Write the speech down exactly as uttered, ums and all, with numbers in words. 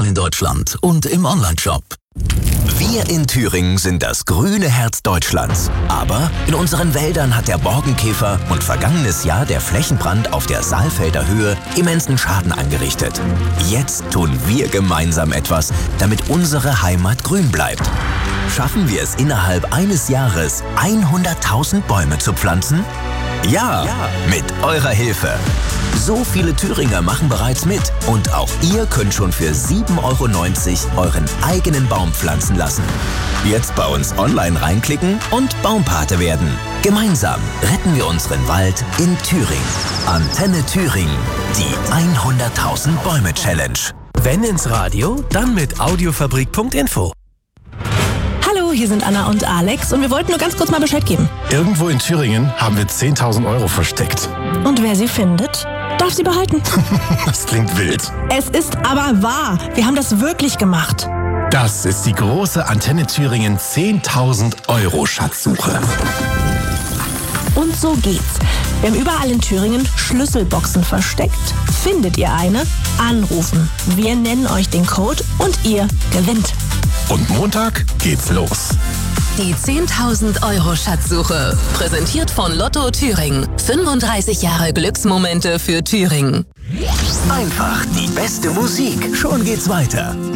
überall in Deutschland und im Onlineshop. Wir in Thüringen sind das grüne Herz Deutschlands. Aber in unseren Wäldern hat der Borkenkäfer und vergangenes Jahr der Flächenbrand auf der Saalfelder Höhe immensen Schaden angerichtet. Jetzt tun wir gemeinsam etwas, damit unsere Heimat grün bleibt. Schaffen wir es innerhalb eines Jahres, hunderttausend Bäume zu pflanzen? Ja, ja, mit eurer Hilfe. So viele Thüringer machen bereits mit und auch ihr könnt schon für sieben Euro neunzig euren eigenen Baum pflanzen lassen. Jetzt bei uns online reinklicken und Baumpate werden. Gemeinsam retten wir unseren Wald in Thüringen. Antenne Thüringen, die hunderttausend Bäume Challenge. Wenn ins Radio, dann mit audiofabrik punkt info. Hallo, hier sind Anna und Alex und wir wollten nur ganz kurz mal Bescheid geben. Irgendwo in Thüringen haben wir zehntausend Euro versteckt. Und wer sie findet, darf sie behalten. Das klingt wild. Es ist aber wahr. Wir haben das wirklich gemacht. Das ist die große Antenne Thüringen zehntausend Euro Schatzsuche. Und so geht's. Wir haben überall in Thüringen Schlüsselboxen versteckt. Findet ihr eine? Anrufen. Wir nennen euch den Code und ihr gewinnt. Und Montag geht's los. Die zehntausend Euro Schatzsuche. Präsentiert von Lotto Thüringen. fünfunddreißig Jahre Glücksmomente für Thüringen. Einfach die beste Musik. Schon geht's weiter.